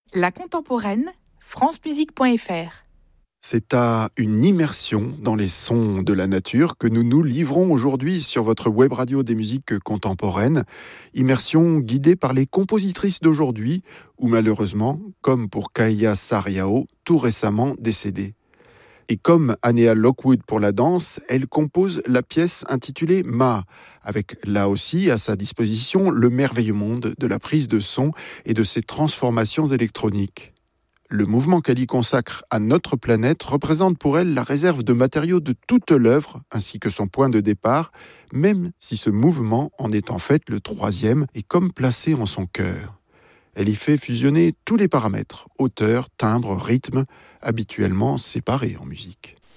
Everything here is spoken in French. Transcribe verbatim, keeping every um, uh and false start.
La contemporaine, france musique point f r. C'est à une immersion dans les sons de la nature que nous nous livrons aujourd'hui sur votre web radio des musiques contemporaines. Immersion guidée par les compositrices d'aujourd'hui, ou malheureusement, comme pour Kaya Sarriao, tout récemment décédée. Et comme Anea Lockwood pour la danse, elle compose la pièce intitulée Ma, avec là aussi à sa disposition le merveilleux monde de la prise de son et de ses transformations électroniques. Le mouvement qu'elle y consacre à notre planète représente pour elle la réserve de matériaux de toute l'œuvre, ainsi que son point de départ, même si ce mouvement en est en fait le troisième et comme placé en son cœur. Elle y fait fusionner tous les paramètres, hauteur, timbre, rythme, habituellement séparés en musique.